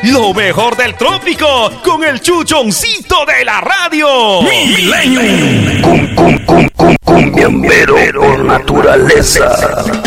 Lo mejor del trópico con el chuchoncito de la radio. Milenio. Cumbiambero por naturaleza.